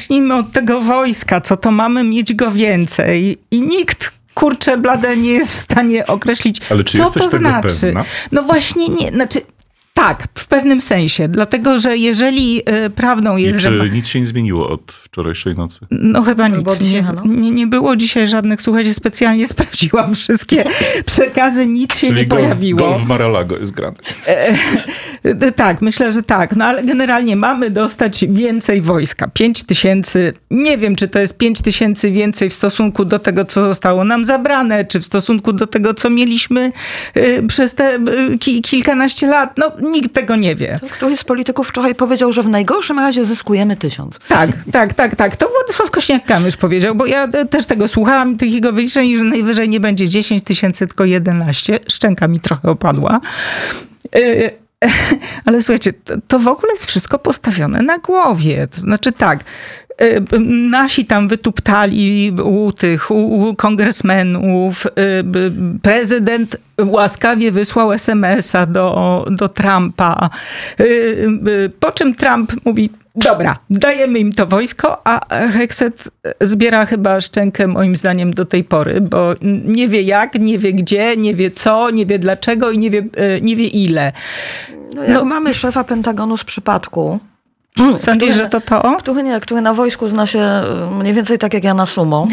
zacznijmy od tego wojska, co to mamy mieć go więcej. I nikt, kurczę blade, nie jest w stanie określić, ale czy co jesteś to tego znaczy. pewna? No właśnie nie, znaczy... Tak, w pewnym sensie. Dlatego, że jeżeli prawdą jest, I że... czy nic się nie zmieniło od wczorajszej nocy? No chyba nic. Dzisiaj, Nie było dzisiaj żadnych, słuchajcie, specjalnie sprawdziłam wszystkie przekazy, nic się nie pojawiło. Gol w Mar-a-Lago jest grany. Tak, myślę, że tak. No ale generalnie mamy dostać więcej wojska. 5000, nie wiem, czy to jest 5000 więcej w stosunku do tego, co zostało nam zabrane, czy w stosunku do tego, co mieliśmy przez te kilkanaście lat. No nikt tego nie wie. Któryś z polityków wczoraj powiedział, że w najgorszym razie zyskujemy 1000. Tak. To Władysław Kosiniak-Kamysz powiedział, bo ja też tego słuchałam, tych jego wyliczeń, że najwyżej nie będzie 10 000, tylko 11. Szczęka mi trochę opadła. Ale słuchajcie, to w ogóle jest wszystko postawione na głowie. To znaczy tak, nasi tam wytuptali u kongresmenów, prezydent łaskawie wysłał SMS-a do Trumpa, po czym Trump mówi, dobra, dajemy im to wojsko, a Hexet zbiera chyba szczękę moim zdaniem do tej pory, bo nie wie jak, nie wie gdzie, nie wie co, nie wie dlaczego i nie wie ile. No, mamy szefa Pentagonu z przypadku. Sądzisz, że to? Który na wojsku zna się mniej więcej tak jak ja na sumo.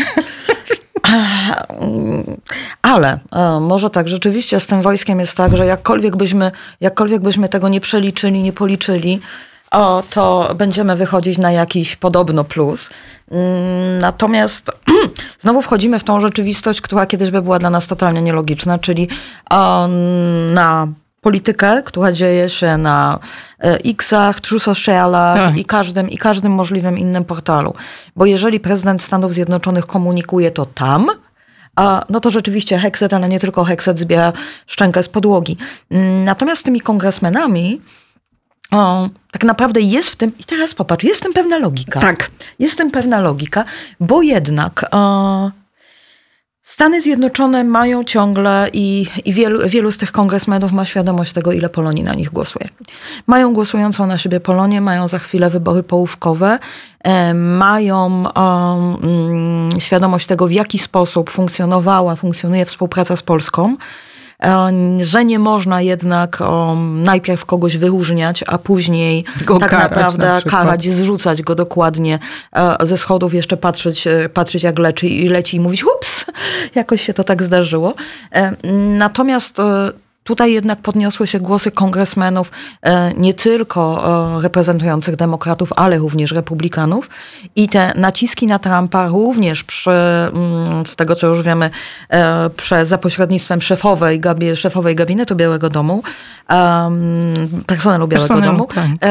Ale może tak, rzeczywiście z tym wojskiem jest tak, że jakkolwiek byśmy tego nie przeliczyli, nie policzyli, to będziemy wychodzić na jakiś podobno plus. Natomiast znowu wchodzimy w tą rzeczywistość, która kiedyś by była dla nas totalnie nielogiczna, czyli na politykę, która dzieje się na X-ach, True Socialach i każdym możliwym innym portalu. Bo jeżeli prezydent Stanów Zjednoczonych komunikuje to tam, no to rzeczywiście Hexet, ale nie tylko Hexet zbiera szczękę z podłogi. Natomiast z tymi kongresmenami tak naprawdę jest w tym, i teraz popatrz, jest w tym pewna logika. Tak. Jest w tym pewna logika, bo jednak Stany Zjednoczone mają ciągle i wielu z tych kongresmenów ma świadomość tego, ile Polonii na nich głosuje. Mają głosującą na siebie Polonię, mają za chwilę wybory połówkowe, mają świadomość tego, w jaki sposób funkcjonuje współpraca z Polską, że nie można jednak najpierw kogoś wyróżniać, a później tak naprawdę karać, zrzucać go dokładnie ze schodów, jeszcze patrzeć jak leci i mówić ups, jakoś się to tak zdarzyło. Natomiast tutaj jednak podniosły się głosy kongresmenów nie tylko reprezentujących demokratów, ale również republikanów. I te naciski na Trumpa również z tego co już wiemy, za pośrednictwem szefowej gabinetu Białego Domu, personelu Białego Domu,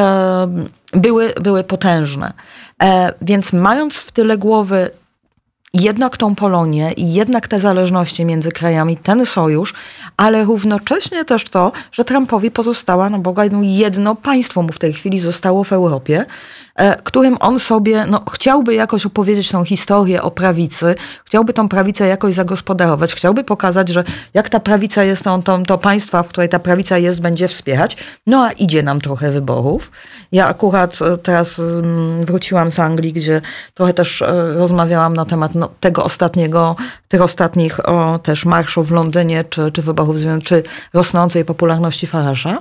były potężne. Więc mając w tyle głowy jednak tą Polonię i jednak te zależności między krajami, ten sojusz, ale równocześnie też to, że Trumpowi pozostała, no Boga, jedno państwo mu w tej chwili zostało w Europie, którym on sobie chciałby jakoś opowiedzieć tą historię o prawicy, chciałby tą prawicę jakoś zagospodarować, chciałby pokazać, że jak ta prawica jest, to państwa, w której ta prawica jest, będzie wspierać. No a idzie nam trochę wyborów. Ja akurat teraz wróciłam z Anglii, gdzie trochę też rozmawiałam na temat tych ostatnich też marszów w Londynie, czy wyborów, czy rosnącej popularności Farage'a.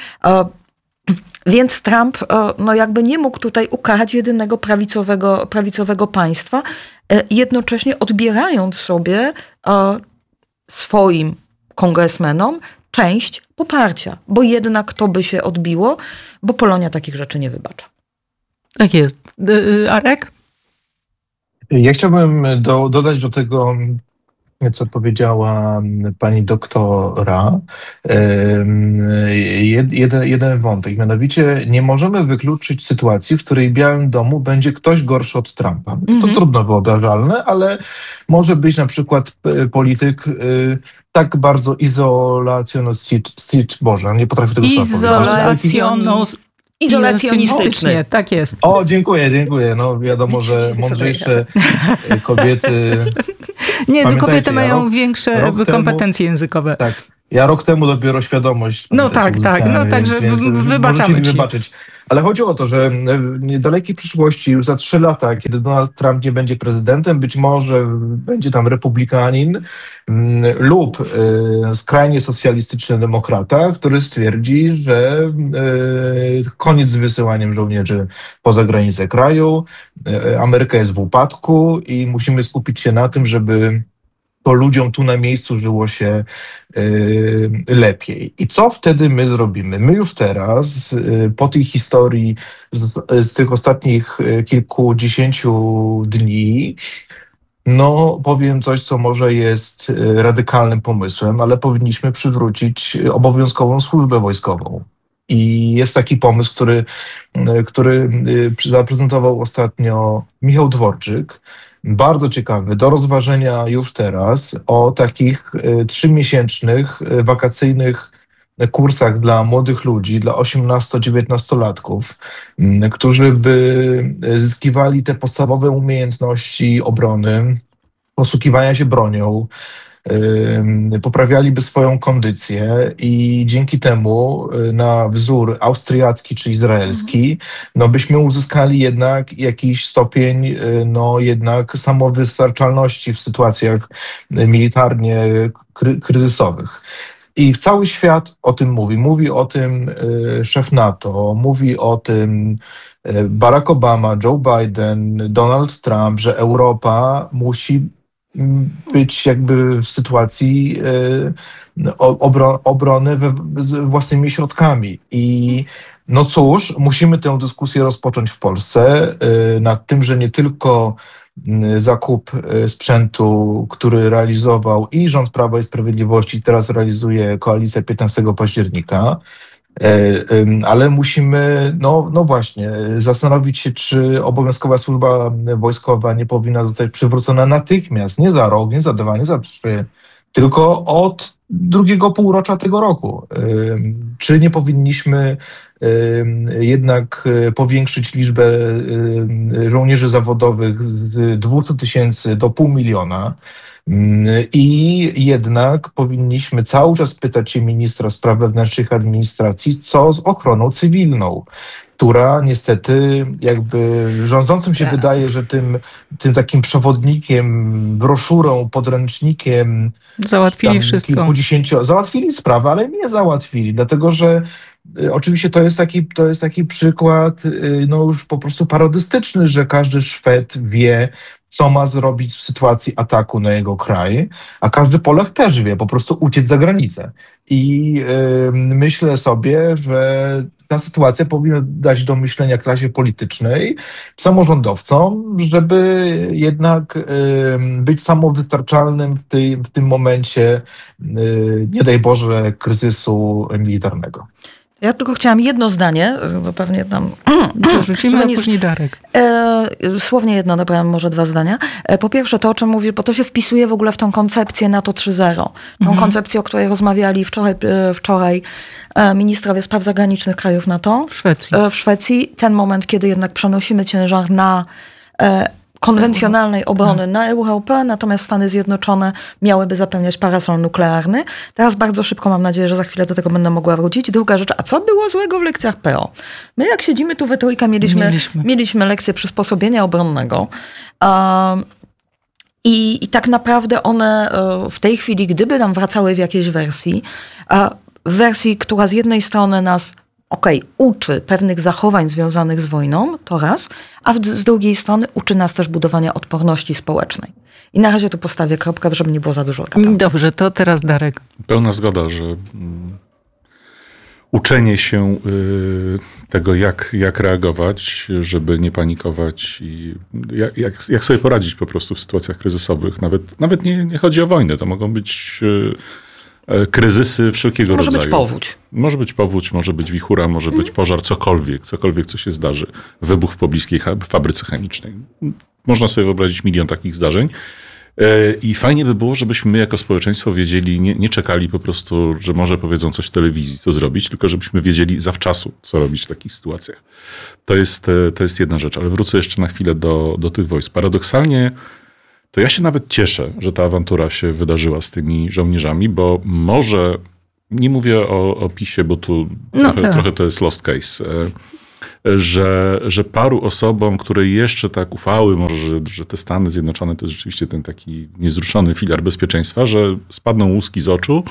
Więc Trump jakby nie mógł tutaj ukarać jedynego prawicowego państwa, jednocześnie odbierając sobie swoim kongresmenom część poparcia, bo jednak to by się odbiło, bo Polonia takich rzeczy nie wybacza. Tak jest. Arek? Ja chciałbym dodać do tego, co powiedziała pani doktora, jeden wątek. Mianowicie nie możemy wykluczyć sytuacji, w której w Białym Domu będzie ktoś gorszy od Trumpa. To trudno wyobrażalne, ale może być na przykład polityk tak bardzo nie potrafię tego słowa powiedzieć. Izolacjonistyczny. Tak jest. O, dziękuję. No wiadomo, że mądrzejsze kobiety... Nie, kobiety mają większe kompetencje językowe. Tak. Ja rok temu dopiero świadomość także wybaczamy mi wybaczyć. Ale chodzi o to, że w niedalekiej przyszłości, już za 3 lata, kiedy Donald Trump nie będzie prezydentem, być może będzie tam republikanin lub skrajnie socjalistyczny demokrata, który stwierdzi, że koniec z wysyłaniem żołnierzy poza granice kraju, Ameryka jest w upadku i musimy skupić się na tym, żeby to ludziom tu na miejscu żyło się lepiej. I co wtedy my zrobimy? My już teraz, po tej historii z tych ostatnich kilkudziesięciu dni, powiem coś, co może jest radykalnym pomysłem, ale powinniśmy przywrócić obowiązkową służbę wojskową. I jest taki pomysł, który zaprezentował ostatnio Michał Dworczyk, bardzo ciekawy, do rozważenia już teraz, o takich 3-miesięcznych wakacyjnych kursach dla młodych ludzi, dla 18-19-latków, którzy by zyskiwali te podstawowe umiejętności obrony, posługiwania się bronią, poprawialiby swoją kondycję i dzięki temu na wzór austriacki czy izraelski, byśmy uzyskali jednak jakiś stopień jednak samowystarczalności w sytuacjach militarnie kryzysowych. I cały świat o tym mówi. Mówi o tym szef NATO, mówi o tym Barack Obama, Joe Biden, Donald Trump, że Europa musi być jakby w sytuacji obrony własnymi środkami. I cóż, musimy tę dyskusję rozpocząć w Polsce nad tym, że nie tylko zakup sprzętu, który realizował i rząd Prawa i Sprawiedliwości, teraz realizuje koalicja 15 października, ale musimy, właśnie, zastanowić się, czy obowiązkowa służba wojskowa nie powinna zostać przywrócona natychmiast, nie za rok, nie za 2, nie za 3, tylko od drugiego półrocza tego roku. Czy nie powinniśmy jednak powiększyć liczbę żołnierzy zawodowych z 200 000 do 500 000? I jednak powinniśmy cały czas pytać się ministra spraw wewnętrznych administracji, co z ochroną cywilną, która niestety jakby rządzącym się wydaje, że tym takim przewodnikiem, broszurą, podręcznikiem załatwili wszystko. Załatwili sprawę, ale nie załatwili, dlatego że oczywiście to jest taki przykład już po prostu parodystyczny, że każdy Szwed wie, co ma zrobić w sytuacji ataku na jego kraj, a każdy Polak też wie, po prostu uciec za granicę. I myślę sobie, że ta sytuacja powinna dać do myślenia klasie politycznej, samorządowcom, żeby jednak być samowystarczalnym w tym momencie, nie daj Boże, kryzysu militarnego. Ja tylko chciałam jedno zdanie, bo pewnie tam... Dorzucimy, a później Darek. Słownie jedno, dobra, może 2 zdania. Po pierwsze to, o czym mówię, bo to się wpisuje w ogóle w tą koncepcję NATO 3.0. Tą koncepcję, o której rozmawiali wczoraj ministrowie spraw zagranicznych krajów NATO. W Szwecji. Ten moment, kiedy jednak przenosimy ciężar na konwencjonalnej obrony na Europę, natomiast Stany Zjednoczone miałyby zapewniać parasol nuklearny. Teraz bardzo szybko, mam nadzieję, że za chwilę do tego będę mogła wrócić. Druga rzecz, a co było złego w lekcjach PO? My jak siedzimy tu we trójkę, mieliśmy lekcję przysposobienia obronnego. I tak naprawdę one w tej chwili, gdyby nam wracały w jakiejś wersji, która z jednej strony nas uczy pewnych zachowań związanych z wojną, to raz, a z drugiej strony uczy nas też budowania odporności społecznej. I na razie tu postawię kropkę, żeby nie było za dużo kapału. Dobrze, to teraz Darek. Pełna zgoda, że uczenie się tego, jak reagować, żeby nie panikować i jak sobie poradzić po prostu w sytuacjach kryzysowych. Nawet nie chodzi o wojnę, to mogą być kryzysy wszelkiego rodzaju. Może być powódź, może być wichura, może być pożar, cokolwiek, co się zdarzy. Wybuch w pobliskiej fabryce chemicznej. Można sobie wyobrazić milion takich zdarzeń. I fajnie by było, żebyśmy my jako społeczeństwo wiedzieli, nie czekali po prostu, że może powiedzą coś w telewizji, co zrobić, tylko żebyśmy wiedzieli zawczasu, co robić w takich sytuacjach. To jest jedna rzecz, ale wrócę jeszcze na chwilę do tych wojsk. Paradoksalnie to ja się nawet cieszę, że ta awantura się wydarzyła z tymi żołnierzami, bo może nie mówię o PiS-ie, bo tu trochę to jest lost case, że paru osobom, które jeszcze tak ufały może, że te Stany Zjednoczone to jest rzeczywiście ten taki niezruszony filar bezpieczeństwa, że spadną łuski z oczu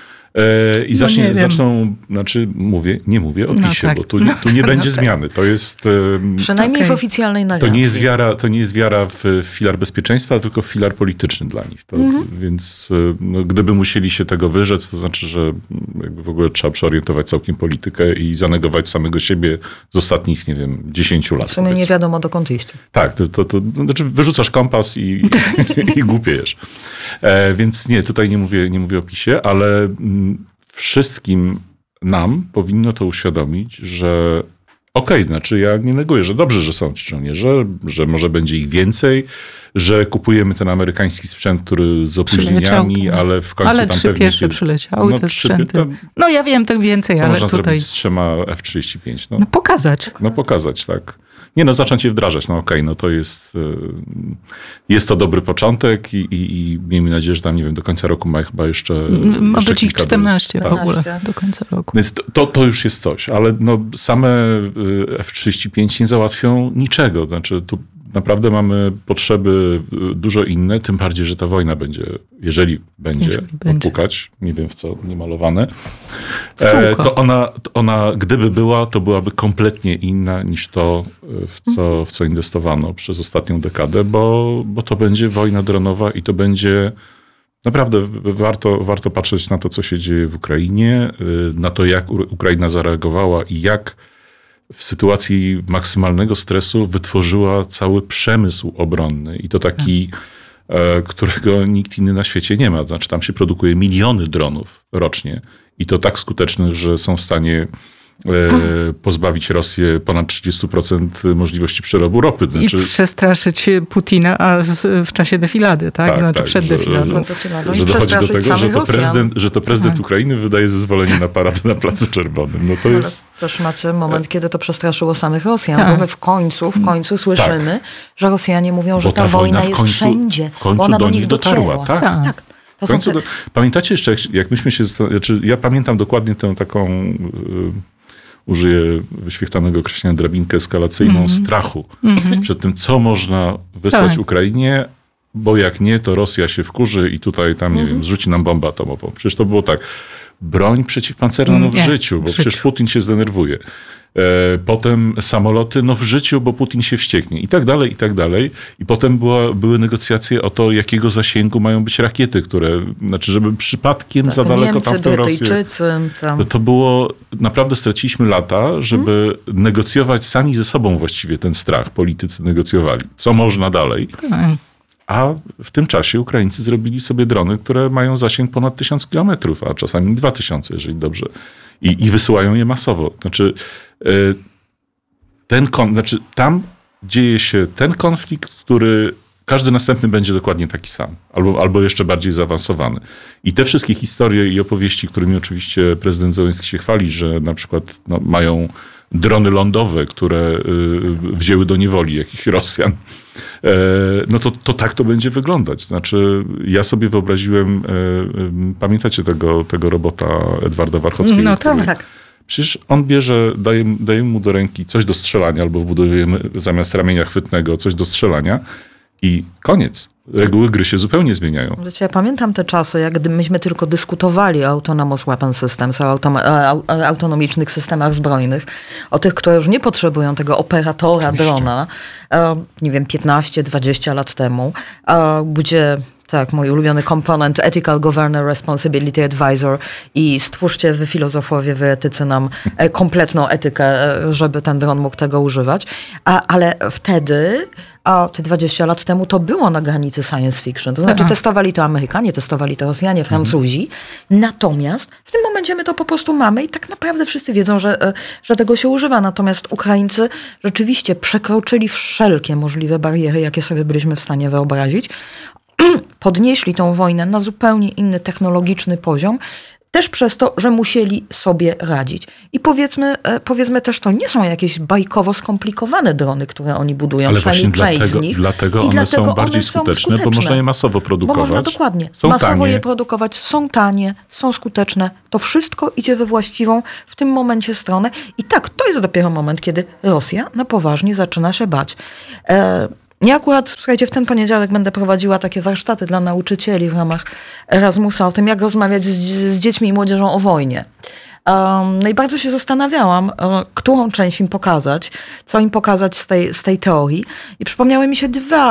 i zaczną, nie mówię o PiS-ie, bo tu nie będzie zmiany. To jest... Przynajmniej w oficjalnej narracji. To nie jest wiara w filar bezpieczeństwa, tylko w filar polityczny dla nich. Więc gdyby musieli się tego wyrzec, to znaczy, że jakby w ogóle trzeba przeorientować całkiem politykę i zanegować samego siebie z ostatnich, 10 lat. W sumie nie wiadomo dokąd iść. Tak, to znaczy wyrzucasz kompas i głupiejesz. Więc nie, tutaj nie mówię o PiS-ie, ale wszystkim nam powinno to uświadomić, że znaczy ja nie neguję, że dobrze, że są ci żołnierze, że może będzie ich więcej, że kupujemy ten amerykański sprzęt, który z opóźnieniami, ale w końcu ale tam 3 pierwsze przyleciały te sprzęty. Ja wiem tak więcej, co ale można tutaj... zrobić z 3 F-35? Pokazać. Pokazać, tak. Zacząć je wdrażać. To jest to dobry początek i miejmy nadzieję, że tam, do końca roku ma chyba jeszcze ma być ich 14 w ogóle do końca roku. Więc to już jest coś, ale same F-35 nie załatwią niczego. Znaczy tu naprawdę mamy potrzeby dużo inne, tym bardziej, że ta wojna będzie, jeżeli będzie odpukać, nie wiem w co niemalowane, to ona, gdyby była, to byłaby kompletnie inna niż to, w co inwestowano przez ostatnią dekadę, bo to będzie wojna dronowa i to będzie naprawdę warto patrzeć na to, co się dzieje w Ukrainie, na to, jak Ukraina zareagowała i jak w sytuacji maksymalnego stresu wytworzyła cały przemysł obronny i to taki, którego nikt inny na świecie nie ma. Znaczy tam się produkuje miliony dronów rocznie i to tak skutecznych, że są w stanie pozbawić Rosję ponad 30% możliwości przerobu ropy. Znaczy... I przestraszyć Putina w czasie defilady, tak? Przed defiladą. Że dochodzi do tego, że to prezydent Ukrainy wydaje zezwolenie na paradę na Placu Czerwonym. To jest... Też macie moment, kiedy to przestraszyło samych Rosjan, bo my w końcu słyszymy, że Rosjanie mówią, że ta wojna jest wszędzie. W końcu do nich dotarła. Tak. Pamiętacie jeszcze, jak myśmy się... Ja pamiętam dokładnie tę taką... użyję wyświechtanego określenia, drabinkę eskalacyjną strachu przed tym, co można wysłać Ukrainie, bo jak nie, to Rosja się wkurzy i tutaj tam, zrzuci nam bombę atomową. Przecież to było tak, broń przeciwpancerna w życiu, bo przecież Putin się zdenerwuje. Potem samoloty, w życiu, bo Putin się wścieknie i tak dalej, i tak dalej. I potem były negocjacje o to, jakiego zasięgu mają być rakiety, żeby przypadkiem za daleko Niemcy, tam w tę Rosję. To było, naprawdę straciliśmy lata, żeby negocjować sami ze sobą właściwie ten strach. Politycy negocjowali. Co można dalej? A w tym czasie Ukraińcy zrobili sobie drony, które mają zasięg ponad 1000 kilometrów, a czasami 2000, jeżeli dobrze. I wysyłają je masowo. Tam dzieje się ten konflikt, który każdy następny będzie dokładnie taki sam. Albo jeszcze bardziej zaawansowany. I te wszystkie historie i opowieści, którymi oczywiście prezydent Zełenski się chwali, że na przykład mają drony lądowe, które wzięły do niewoli jakichś Rosjan, to tak to będzie wyglądać. Znaczy, ja sobie wyobraziłem, pamiętacie tego robota Edwarda Warchockiego? Tak. Przecież on bierze, daje mu do ręki coś do strzelania, albo wbudujemy zamiast ramienia chwytnego coś do strzelania i koniec. Reguły gry się zupełnie zmieniają. Wiecie, ja pamiętam te czasy, jak myśmy tylko dyskutowali o Autonomous Weapon Systems, o autonomicznych systemach zbrojnych, o tych, które już nie potrzebują tego operatora drona, 15-20 lat temu, gdzie mój ulubiony komponent Ethical Governor Responsibility Advisor i stwórzcie wy filozofowie, wy etycy nam kompletną etykę, żeby ten dron mógł tego używać. Ale wtedy, te 20 lat temu, to było na granicy science fiction. To znaczy testowali to Amerykanie, testowali to Rosjanie, Francuzi. Natomiast w tym momencie my to po prostu mamy i tak naprawdę wszyscy wiedzą, że tego się używa. Natomiast Ukraińcy rzeczywiście przekroczyli wszelkie możliwe bariery, jakie sobie byliśmy w stanie wyobrazić. Podnieśli tą wojnę na zupełnie inny technologiczny poziom też przez to, że musieli sobie radzić. I powiedzmy też, to nie są jakieś bajkowo skomplikowane drony, które oni budują, ale właśnie część z nich. dlatego one są bardziej skuteczne, bo można je masowo produkować. Bo można dokładnie są masowo tanie. je produkować, są tanie, są skuteczne. To wszystko idzie we właściwą w tym momencie stronę. I tak, to jest dopiero moment, kiedy Rosja na poważnie zaczyna się bać. Ja akurat, słuchajcie, w ten poniedziałek będę prowadziła takie warsztaty dla nauczycieli w ramach Erasmusa o tym, jak rozmawiać z dziećmi i młodzieżą o wojnie. No i bardzo się zastanawiałam, którą część im pokazać, co im pokazać z tej teorii. I przypomniały mi się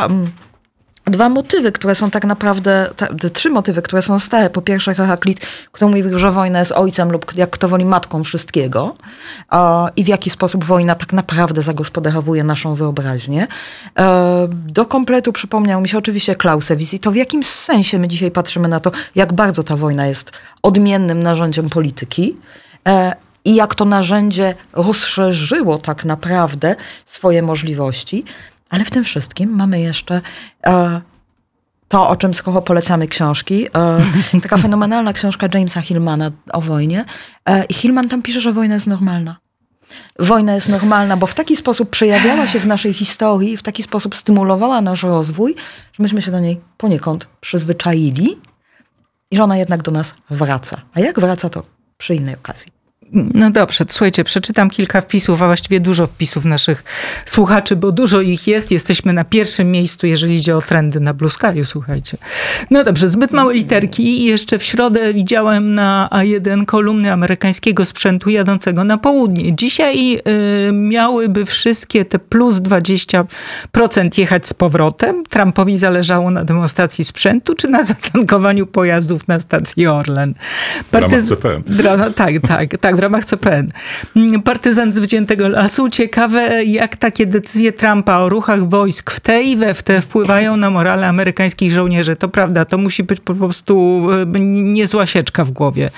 dwa motywy, które są tak naprawdę, trzy motywy, które są stałe. Po pierwsze Heraklit, który mówi, że wojna jest ojcem lub jak kto woli matką wszystkiego i w jaki sposób wojna tak naprawdę zagospodarowuje naszą wyobraźnię. Do kompletu przypomniał mi się oczywiście Clausewitz i to w jakim sensie my dzisiaj patrzymy na to, jak bardzo ta wojna jest odmiennym narzędziem polityki i jak to narzędzie rozszerzyło tak naprawdę swoje możliwości. Ale w tym wszystkim mamy jeszcze to, o czym skoro polecamy książki. Taka fenomenalna książka Jamesa Hillmana o wojnie. I Hillman tam pisze, że wojna jest normalna. Wojna jest normalna, bo w taki sposób przejawiała się w naszej historii, w taki sposób stymulowała nasz rozwój, że myśmy się do niej poniekąd przyzwyczaili i że ona jednak do nas wraca. A jak wraca, to przy innej okazji. No dobrze, słuchajcie, przeczytam kilka wpisów, a właściwie dużo wpisów naszych słuchaczy, bo dużo ich jest. Jesteśmy na pierwszym miejscu, jeżeli idzie o trendy na Blue Sky'u, słuchajcie. No dobrze, zbyt małe literki. Jeszcze w środę widziałem na A1 kolumny amerykańskiego sprzętu jadącego na południe. Dzisiaj miałyby wszystkie te plus 20% jechać z powrotem. Trumpowi zależało na demonstracji sprzętu, czy na zatankowaniu pojazdów na stacji Orlen. W ramach CPN. Tak, w ramach CPN. Partyzant z wyciętego lasu. Ciekawe, jak takie decyzje Trumpa o ruchach wojsk w te i we w te wpływają na morale amerykańskich żołnierzy. To prawda, to musi być po prostu niezła sieczka w głowie.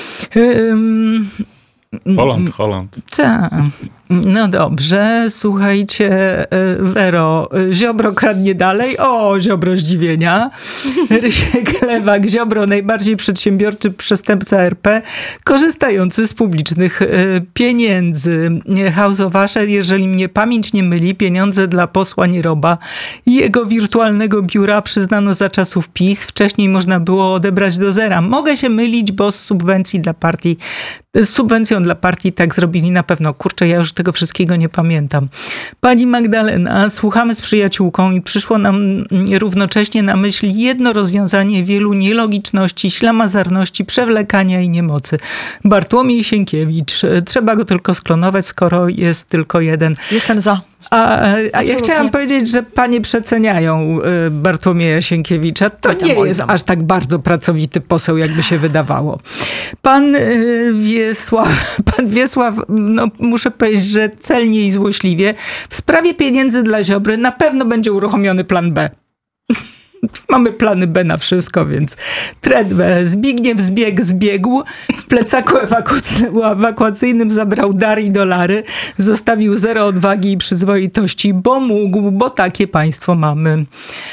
Holland. Tak. No dobrze, słuchajcie, Wero, Ziobro kradnie dalej. O, Ziobro zdziwienia. Rysiek Lewak, Ziobro, najbardziej przedsiębiorczy przestępca RP, korzystający z publicznych pieniędzy. House of Usher, jeżeli mnie pamięć nie myli, pieniądze dla posła Nieroba i jego wirtualnego biura przyznano za czasów PiS. Wcześniej można było odebrać do zera. Mogę się mylić, bo z subwencją dla partii tak zrobili na pewno. Kurczę, ja już tego wszystkiego nie pamiętam. Pani Magdalena, słuchamy z przyjaciółką i przyszło nam równocześnie na myśl jedno rozwiązanie wielu nielogiczności, ślamazarności, przewlekania i niemocy. Bartłomiej Sienkiewicz. Trzeba go tylko sklonować, skoro jest tylko jeden. Jestem za. A ja chciałam powiedzieć, że panie przeceniają Bartłomieja Sienkiewicza. To nie jest aż tak bardzo pracowity poseł, jakby się wydawało. Pan Wiesław, no muszę powiedzieć, że celnie i złośliwie, w sprawie pieniędzy dla Ziobry na pewno będzie uruchomiony plan B. Mamy plany B na wszystko, więc trend B. Zbigniew zbiegł, w plecaku ewakuacyjnym zabrał dary i dolary, zostawił zero odwagi i przyzwoitości, bo mógł, bo takie państwo mamy.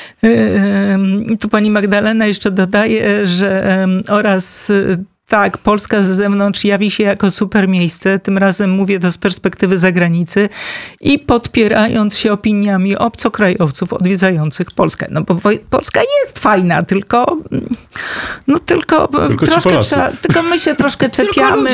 Tu pani Magdalena jeszcze dodaje, że oraz... Tak, Polska z zewnątrz jawi się jako super miejsce. Tym razem mówię to z perspektywy zagranicy i podpierając się opiniami obcokrajowców odwiedzających Polskę. No bo Polska jest fajna, tylko troszkę trzeba, tylko my się troszkę czepiamy.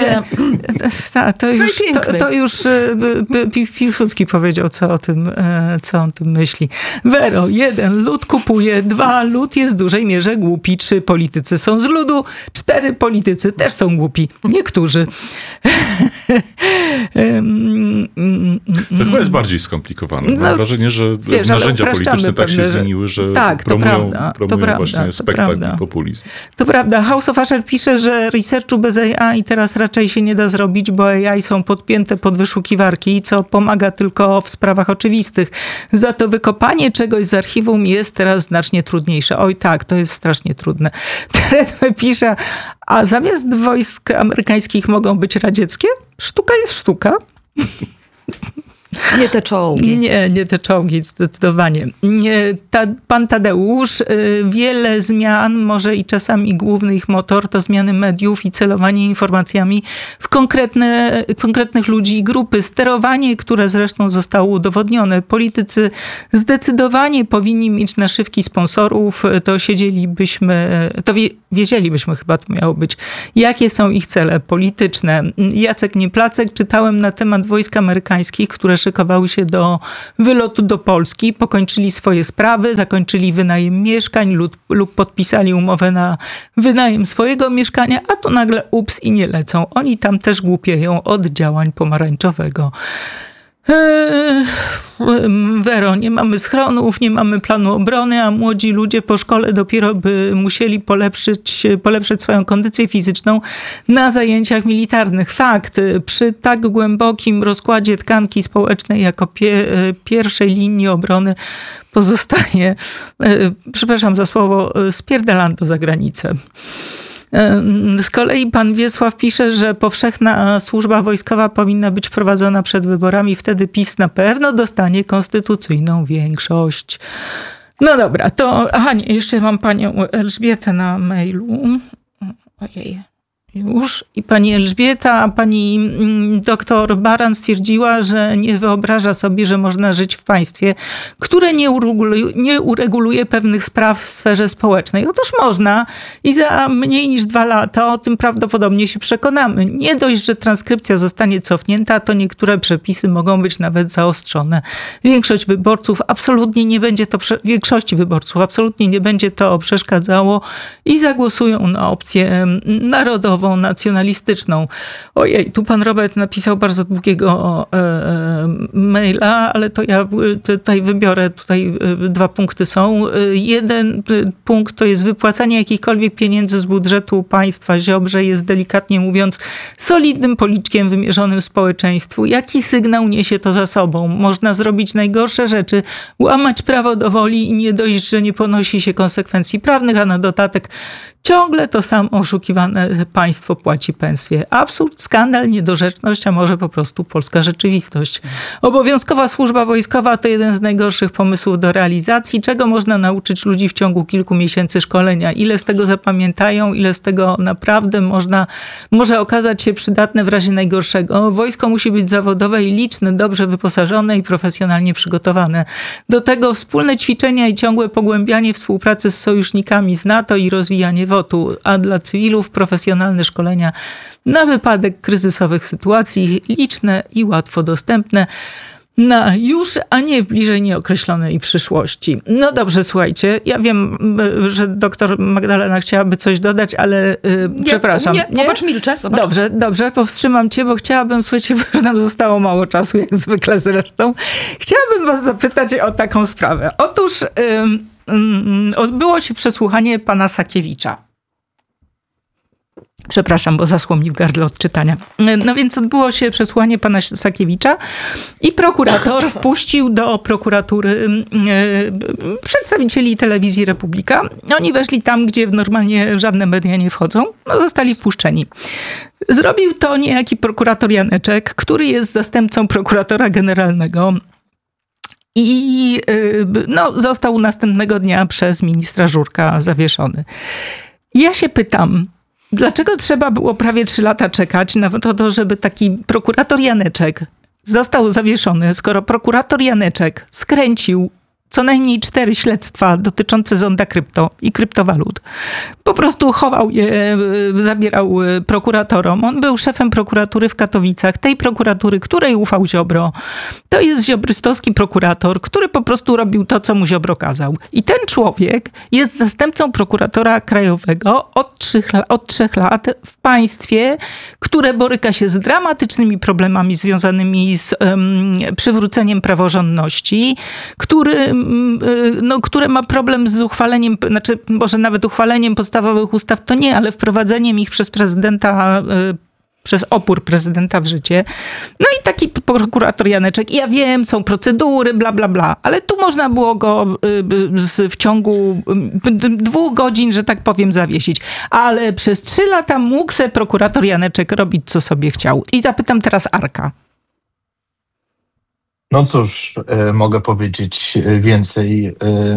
To już Piłsudski powiedział, co o tym myśli. Wero, 1. Lud kupuje. 2. Lud jest w dużej mierze głupi. 3. Politycy są z ludu. 4. Politycy też są głupi. Niektórzy. To chyba jest bardziej skomplikowane. Mam wrażenie, że narzędzia polityczne tak się zmieniły, że promują właśnie spektakl i populizm. To prawda. House of Usher pisze, że researchu bez AI teraz raczej się nie da zrobić, bo AI są podpięte pod wyszukiwarki, co pomaga tylko w sprawach oczywistych. Za to wykopanie czegoś z archiwum jest teraz znacznie trudniejsze. Oj tak, to jest strasznie trudne. Trend pisze, a zamiast wojsk amerykańskich mogą być radzieckie? Sztuka jest sztuka. Nie te czołgi. Nie te czołgi, zdecydowanie. Pan Tadeusz, wiele zmian, może i czasami główny ich motor to zmiany mediów i celowanie informacjami w konkretnych ludzi i grupy. Sterowanie, które zresztą zostało udowodnione. Politycy zdecydowanie powinni mieć naszywki sponsorów, wiedzielibyśmy chyba to miało być, jakie są ich cele polityczne. Jacek Nieplacek, czytałem na temat wojsk amerykańskich, które szykowały się do wylotu do Polski, pokończyli swoje sprawy, zakończyli wynajem mieszkań lub podpisali umowę na wynajem swojego mieszkania, a tu nagle ups i nie lecą. Oni tam też głupieją od działań pomarańczowego. Wero, nie mamy schronów, nie mamy planu obrony, a młodzi ludzie po szkole dopiero by musieli polepszyć swoją kondycję fizyczną na zajęciach militarnych. Fakt, przy tak głębokim rozkładzie tkanki społecznej jako pierwszej linii obrony pozostaje, przepraszam za słowo, spierdalando za granicę. Z kolei pan Wiesław pisze, że powszechna służba wojskowa powinna być wprowadzona przed wyborami. Wtedy PiS na pewno dostanie konstytucyjną większość. No dobra, to... Aha, nie, jeszcze mam panią Elżbietę na mailu. Ojej. Już. I pani Elżbieta, pani doktor Baran stwierdziła, że nie wyobraża sobie, że można żyć w państwie, które nie ureguluje pewnych spraw w sferze społecznej. Otóż można i za mniej niż 2 lata o tym prawdopodobnie się przekonamy. Nie dość, że transkrypcja zostanie cofnięta, to niektóre przepisy mogą być nawet zaostrzone. Większości wyborców absolutnie nie będzie to przeszkadzało i zagłosują na opcję narodową, nacjonalistyczną. Ojej, tu pan Robert napisał bardzo długiego maila, ale to ja tutaj wybiorę, 2 punkty są. 1 punkt to jest wypłacanie jakichkolwiek pieniędzy z budżetu państwa. Ziobrze jest, delikatnie mówiąc, solidnym policzkiem wymierzonym społeczeństwu. Jaki sygnał niesie to za sobą? Można zrobić najgorsze rzeczy, łamać prawo do woli i nie dość, że nie ponosi się konsekwencji prawnych, a na dodatek ciągle to samo oszukiwane państwo płaci pensję. Absurd, skandal, niedorzeczność, a może po prostu polska rzeczywistość. Obowiązkowa służba wojskowa to jeden z najgorszych pomysłów do realizacji. Czego można nauczyć ludzi w ciągu kilku miesięcy szkolenia? Ile z tego zapamiętają? Ile z tego naprawdę może okazać się przydatne w razie najgorszego? Wojsko musi być zawodowe i liczne, dobrze wyposażone i profesjonalnie przygotowane. Do tego wspólne ćwiczenia i ciągłe pogłębianie współpracy z sojusznikami z NATO i rozwijanie WOT-u, a dla cywilów profesjonalne szkolenia na wypadek kryzysowych sytuacji, liczne i łatwo dostępne na już, a nie w bliżej nieokreślonej przyszłości. No dobrze, słuchajcie, ja wiem, że doktor Magdalena chciałaby coś dodać, ale przepraszam. Nie, zobacz, milczę. Zobacz. Dobrze, powstrzymam cię, bo chciałabym, słuchajcie, bo już nam zostało mało czasu, jak zwykle zresztą. Chciałabym was zapytać o taką sprawę. Otóż odbyło się przesłuchanie pana Sakiewicza. Przepraszam, bo zaschło mi w gardle od czytania. No więc odbyło się przesłuchanie pana Sakiewicza i prokurator wpuścił do prokuratury przedstawicieli telewizji Republika. Oni weszli tam, gdzie normalnie żadne media nie wchodzą. No, zostali wpuszczeni. Zrobił to niejaki prokurator Janeczek, który jest zastępcą prokuratora generalnego. I został następnego dnia przez ministra Żurka zawieszony. Ja się pytam, dlaczego trzeba było prawie 3 lata czekać na to, żeby taki prokurator Janeczek został zawieszony, skoro prokurator Janeczek skręcił co najmniej 4 śledztwa dotyczące zonda krypto i kryptowalut. Po prostu chował je, zabierał prokuratorom. On był szefem prokuratury w Katowicach, tej prokuratury, której ufał Ziobro. To jest ziobrystowski prokurator, który po prostu robił to, co mu Ziobro kazał. I ten człowiek jest zastępcą prokuratora krajowego od 3 lat w państwie, które boryka się z dramatycznymi problemami związanymi z przywróceniem praworządności, które ma problem z uchwaleniem, znaczy może nawet uchwaleniem podstawowych ustaw to nie, ale wprowadzeniem ich przez prezydenta, przez opór prezydenta w życie. No i taki prokurator Janeczek, ja wiem, są procedury, bla, bla, bla, ale tu można było go w ciągu 2 godzin, że tak powiem, zawiesić. Ale przez 3 lata mógł se prokurator Janeczek robić, co sobie chciał. I zapytam teraz Arka. No cóż, mogę powiedzieć więcej.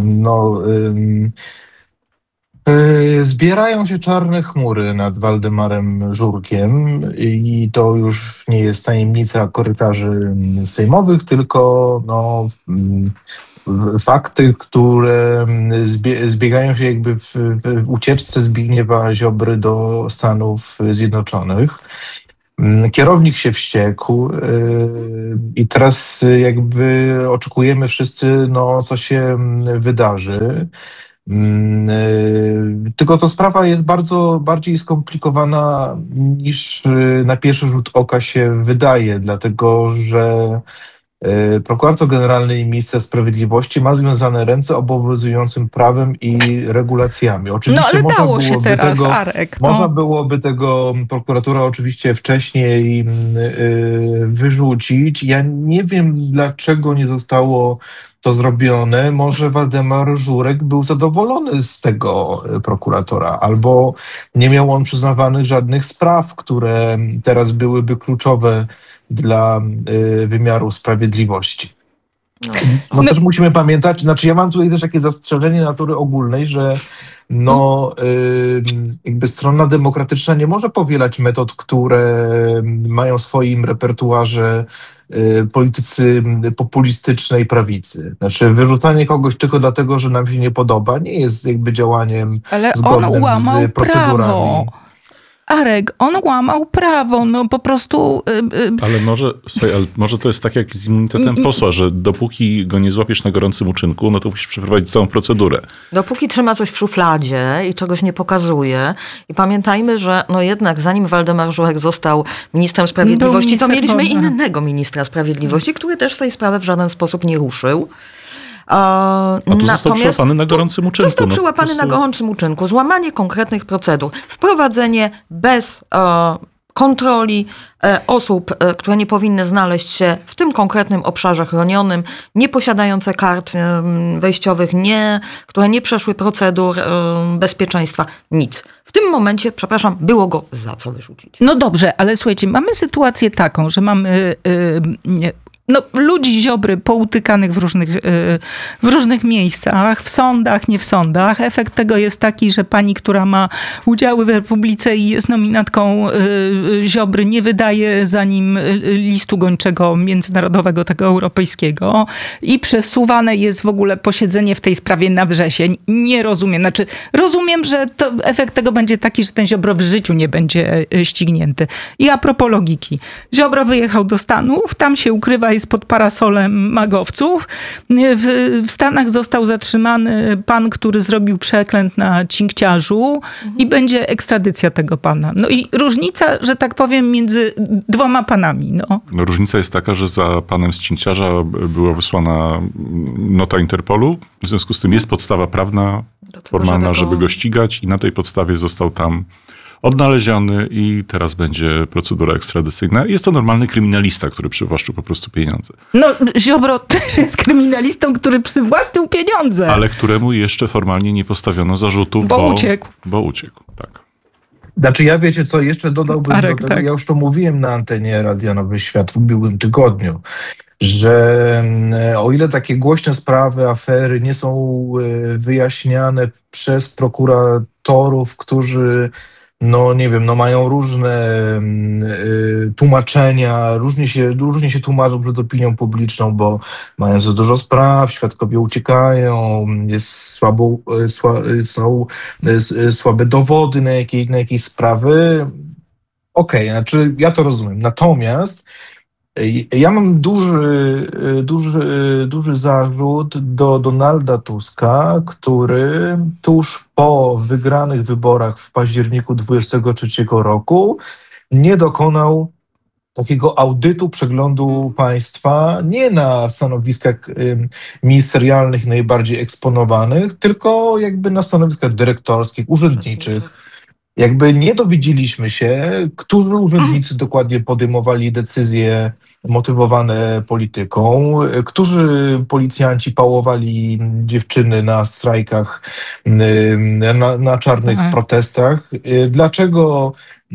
Zbierają się czarne chmury nad Waldemarem Żurkiem i to już nie jest tajemnica korytarzy sejmowych, tylko fakty, które zbiegają się jakby w ucieczce Zbigniewa Ziobry do Stanów Zjednoczonych. Kierownik się wściekł i teraz jakby oczekujemy wszyscy, co się wydarzy. Tylko to sprawa jest bardziej skomplikowana niż na pierwszy rzut oka się wydaje, dlatego że prokurator generalny i minister sprawiedliwości ma związane ręce obowiązującym prawem i regulacjami. Oczywiście ale dało się teraz, Arek. Można byłoby tego prokuratora oczywiście wcześniej wyrzucić. Ja nie wiem, dlaczego nie zostało to zrobione. Może Waldemar Żurek był zadowolony z tego prokuratora, albo nie miał on przyznawanych żadnych spraw, które teraz byłyby kluczowe dla wymiaru sprawiedliwości. Też musimy pamiętać, ja mam tutaj też takie zastrzeżenie natury ogólnej, że jakby strona demokratyczna nie może powielać metod, które mają w swoim repertuarze politycy populistycznej prawicy. Wyrzucanie kogoś tylko dlatego, że nam się nie podoba, nie jest jakby działaniem zgodnym z procedurami. Prawo. Arek, on łamał prawo, po prostu... Ale może to jest tak jak z immunitetem posła, że dopóki go nie złapiesz na gorącym uczynku, to musisz przeprowadzić całą procedurę. Dopóki trzyma coś w szufladzie i czegoś nie pokazuje. I pamiętajmy, że jednak zanim Waldemar Żurek został ministrem sprawiedliwości, to mieliśmy innego ministra sprawiedliwości, który też tej sprawy w żaden sposób nie ruszył. A tu został przyłapany na gorącym uczynku. Został przyłapany na gorącym uczynku. Złamanie konkretnych procedur. Wprowadzenie bez kontroli osób, które nie powinny znaleźć się w tym konkretnym obszarze chronionym, nie posiadające kart wejściowych, które nie przeszły procedur bezpieczeństwa. Nic. W tym momencie, przepraszam, było go za co wyrzucić. No dobrze, ale słuchajcie, mamy sytuację taką, że mamy... ludzi Ziobry poutykanych w różnych miejscach, w sądach, nie w sądach. Efekt tego jest taki, że pani, która ma udziały w Republice i jest nominatką Ziobry, nie wydaje za nim listu gończego międzynarodowego, tego europejskiego i przesuwane jest w ogóle posiedzenie w tej sprawie na wrzesień. Nie rozumiem. Rozumiem, że efekt tego będzie taki, że ten Ziobro w życiu nie będzie ścignięty. I a propos logiki. Ziobro wyjechał do Stanów, tam się ukrywa, jest pod parasolem magowców. W Stanach został zatrzymany pan, który zrobił przeklęt na cinkciarzu i będzie ekstradycja tego pana. I różnica, że tak powiem, między dwoma panami. Różnica jest taka, że za panem z cinkciarza była wysłana nota Interpolu. W związku z tym jest podstawa prawna, formalna, żeby go ścigać i na tej podstawie został tam odnaleziony i teraz będzie procedura ekstradycyjna. Jest to normalny kryminalista, który przywłaszczył po prostu pieniądze. Ziobro też jest kryminalistą, który przywłaszczył pieniądze. Ale któremu jeszcze formalnie nie postawiono zarzutów, bo uciekł. Bo uciekł, tak. Ja wiecie co, jeszcze dodałbym Arek, do tego, tak. Ja już to mówiłem na antenie Radia Nowy Świat w ubiegłym tygodniu, że o ile takie głośne sprawy, afery nie są wyjaśniane przez prokuratorów, którzy mają różne tłumaczenia, różnie się tłumaczą przed opinią publiczną, bo mają za dużo spraw, świadkowie uciekają, są słabe dowody na jakieś sprawy. Okej, ja to rozumiem. Natomiast ja mam duży zarzut do Donalda Tuska, który tuż po wygranych wyborach w październiku 2023 roku nie dokonał takiego audytu, przeglądu państwa, nie na stanowiskach ministerialnych najbardziej eksponowanych, tylko jakby na stanowiskach dyrektorskich, urzędniczych. jakby nie dowiedzieliśmy się, którzy urzędnicy dokładnie podejmowali decyzje motywowane polityką, którzy policjanci pałowali dziewczyny na strajkach, na czarnych protestach, dlaczego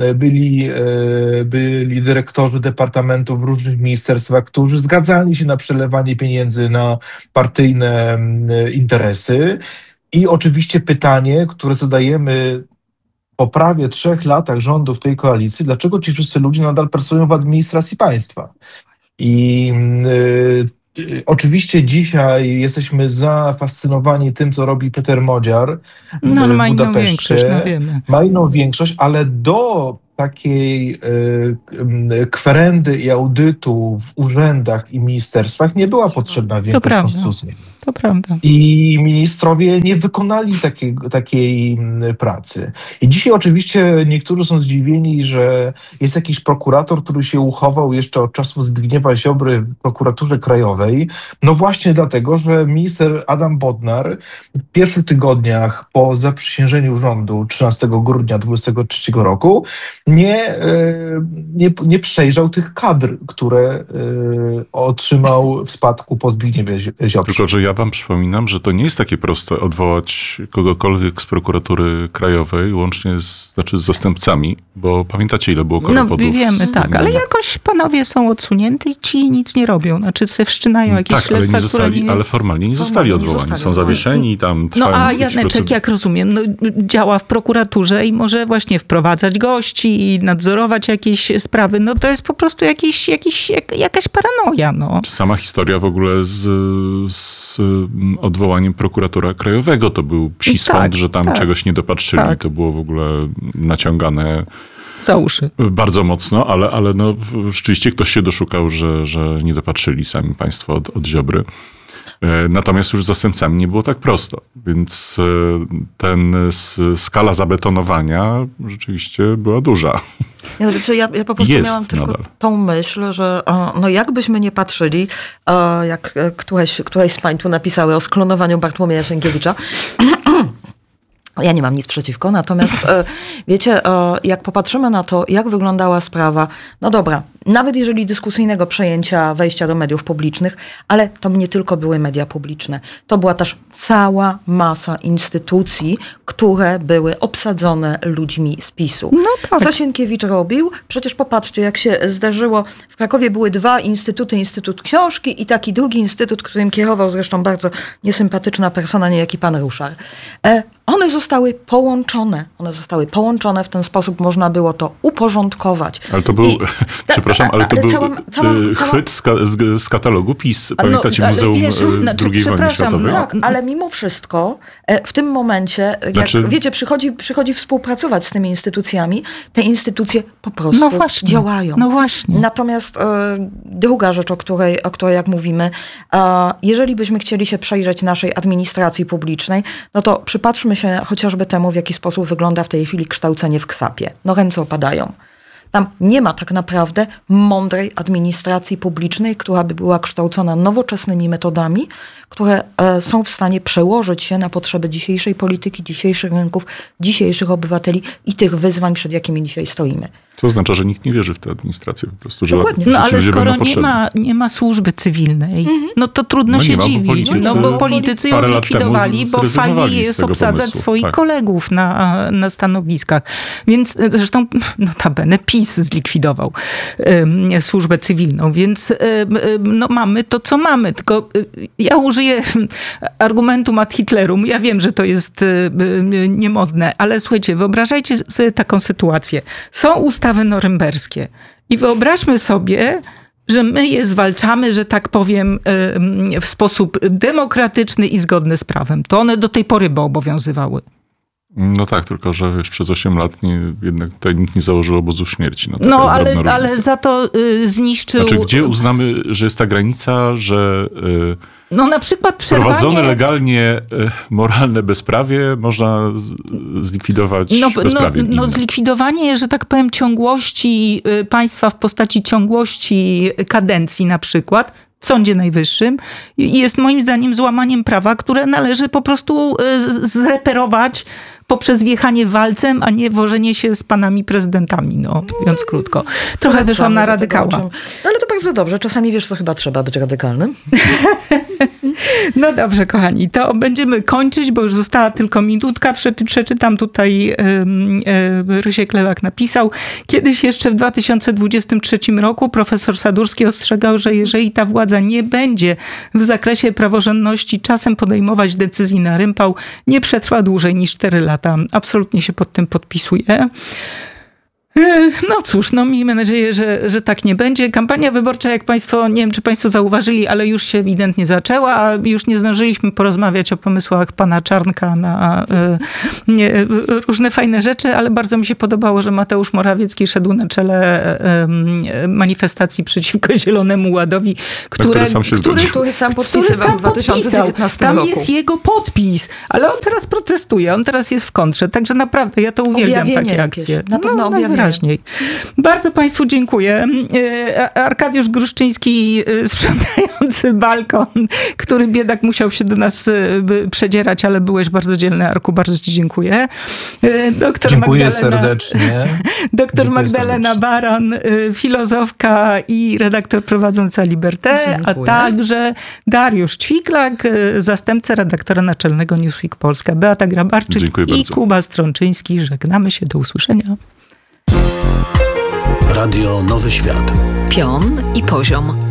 byli dyrektorzy departamentów w różnych ministerstwach, którzy zgadzali się na przelewanie pieniędzy na partyjne interesy. I oczywiście pytanie, które zadajemy po prawie 3 latach rządów tej koalicji, dlaczego ci wszyscy ludzie nadal pracują w administracji państwa? I oczywiście dzisiaj jesteśmy zafascynowani tym, co robi Peter Modziar w Budapeszcie. Ma inną większość, ale do takiej kwerendy i audytu w urzędach i ministerstwach nie była potrzebna większość konstytucyjna. To prawda. I ministrowie nie wykonali takiej pracy. I dzisiaj oczywiście niektórzy są zdziwieni, że jest jakiś prokurator, który się uchował jeszcze od czasów Zbigniewa Ziobry w prokuraturze krajowej. No właśnie dlatego, że minister Adam Bodnar w pierwszych tygodniach po zaprzysiężeniu rządu 13 grudnia 2023 roku nie przejrzał tych kadr, które otrzymał w spadku po Zbigniewie Ziobrze. Tylko, że ja wam przypominam, że to nie jest takie proste odwołać kogokolwiek z prokuratury krajowej, łącznie z zastępcami, bo pamiętacie, ile było korowodów? No wiemy, tak, ale jakoś panowie są odsunięci i ci nic nie robią. Znaczy sobie wszczynają jakieś śledztwa, ale formalnie nie zostali odwołani. Są zawieszeni i tam trwają a Janeczek, jak rozumiem, działa w prokuraturze i może właśnie wprowadzać gości i nadzorować jakieś sprawy. No to jest po prostu jakaś paranoja. No. Sama historia w ogóle z odwołaniem prokuratora krajowego to był psi swąd, że tam czegoś nie dopatrzyli. To było w ogóle naciągane za uszy. Bardzo mocno, ale no, rzeczywiście ktoś się doszukał, że nie dopatrzyli sami państwo od Ziobry. Natomiast już z zastępcami nie było tak prosto, więc skala zabetonowania rzeczywiście była duża. Ja po prostu miałam tylko tą myśl, że no jakbyśmy nie patrzyli, jak któreś z pań tu napisały o sklonowaniu Bartłomieja Sienkiewicza. Ja nie mam nic przeciwko, natomiast wiecie, jak popatrzymy na to, jak wyglądała sprawa, no dobra, nawet jeżeli dyskusyjnego przejęcia wejścia do mediów publicznych, ale to nie tylko były media publiczne, to była też cała masa instytucji, które były obsadzone ludźmi z PiS-u. No tak. Co Sienkiewicz robił? Przecież popatrzcie, jak się zdarzyło, w Krakowie były 2 instytuty, Instytut Książki i taki drugi instytut, którym kierował zresztą bardzo niesympatyczna persona, niejaki pan Ruszar. One zostały połączone w ten sposób, można było to uporządkować. Ale to był, chwyt z katalogu PiS. Pamiętacie Muzeum II Wojny Światowej? Tak, ale mimo wszystko w tym momencie, jak wiecie, przychodzi współpracować z tymi instytucjami, te instytucje po prostu działają. No właśnie. Natomiast druga rzecz, o której jak mówimy, jeżeli byśmy chcieli się przejrzeć naszej administracji publicznej, no to przypatrzmy się chociażby temu, w jaki sposób wygląda w tej chwili kształcenie w KSAP-ie. No ręce opadają. Tam nie ma tak naprawdę mądrej administracji publicznej, która by była kształcona nowoczesnymi metodami, które są w stanie przełożyć się na potrzeby dzisiejszej polityki, dzisiejszych rynków, dzisiejszych obywateli i tych wyzwań, przed jakimi dzisiaj stoimy. To oznacza, że nikt nie wierzy w tę administrację po prostu. Że no ale skoro nie ma służby cywilnej, no to trudno się dziwić. Bo politycy ją zlikwidowali, bo fajnie jest obsadzać swoich kolegów na stanowiskach. Więc zresztą notabene PiS zlikwidował służbę cywilną. Więc no mamy to, co mamy. Tylko ja użyję argumentum ad Hitlerum. Ja wiem, że to jest niemodne, ale słuchajcie, wyobrażajcie sobie taką sytuację. Są ustawy norymberskie i wyobraźmy sobie, że my je zwalczamy, że tak powiem, w sposób demokratyczny i zgodny z prawem. To one do tej pory by obowiązywały. No tak, tylko że przez 8 lat jednak tutaj nikt nie założył obozów śmierci. No ale za to zniszczył... Znaczy, gdzie uznamy, że jest ta granica, że no na przykład prowadzone legalnie moralne bezprawie można zlikwidować bezprawie. No zlikwidowanie, że tak powiem, ciągłości państwa w postaci ciągłości kadencji na przykład, w Sądzie Najwyższym i jest moim zdaniem złamaniem prawa, które należy po prostu zreperować poprzez wjechanie walcem, a nie wożenie się z panami prezydentami, no, mówiąc krótko. Trochę wyszłam na radykała. Ale to bardzo dobrze. Czasami wiesz, co chyba trzeba być radykalnym. No dobrze, kochani, to będziemy kończyć, bo już została tylko minutka. Przeczytam tutaj, Rysiek Lewak napisał, kiedyś jeszcze w 2023 roku profesor Sadurski ostrzegał, że jeżeli ta władza nie będzie w zakresie praworządności czasem podejmować decyzji na rympał, nie przetrwa dłużej niż 4 lata. Absolutnie się pod tym podpisuję. No cóż, no miejmy nadzieję, że tak nie będzie. Kampania wyborcza, jak państwo, nie wiem, czy państwo zauważyli, ale już się ewidentnie zaczęła, a już nie zdążyliśmy porozmawiać o pomysłach pana Czarnka na różne fajne rzeczy, ale bardzo mi się podobało, że Mateusz Morawiecki szedł na czele manifestacji przeciwko Zielonemu Ładowi, który sam podpisywał w 2019 Tam roku. jest jego podpis, ale on teraz protestuje, on teraz jest w kontrze, także naprawdę ja to uwielbiam, takie akcje. Na pewno objawienie. Bardzo państwu dziękuję. Arkadiusz Gruszczyński sprzątający balkon, który biedak musiał się do nas przedzierać, ale byłeś bardzo dzielny, Arku, bardzo ci dziękuję. Dziękuję serdecznie. Doktor Magdalena Baran, filozofka i redaktor prowadząca Liberté, a także Dariusz Ćwiklak, zastępca redaktora naczelnego Newsweek Polska, Beata Grabarczyk i Kuba Strączyński. Żegnamy się, do usłyszenia. Radio Nowy Świat. Pion i poziom.